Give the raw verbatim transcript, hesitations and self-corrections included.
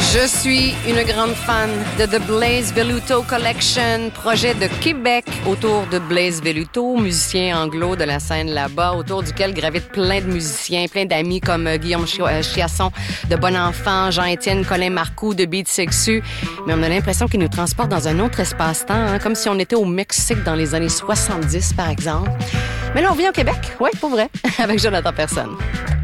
Je suis une grande fan de The Blaze Velluto Collection, projet de Québec autour de Blaze Velluto, musicien anglo de la scène là-bas, autour duquel gravitent plein de musiciens, plein d'amis comme euh, Guillaume Chi- euh, Chiasson de Bon Enfant, Jean-Étienne Colin Marcoux de Beat Sexu. Mais on a l'impression qu'il nous transporte dans un autre espace-temps, hein, comme si on était au Mexique dans les années soixante-dix, par exemple. Mais là, on vient au Québec, oui, pour vrai, avec Jonathan Personne.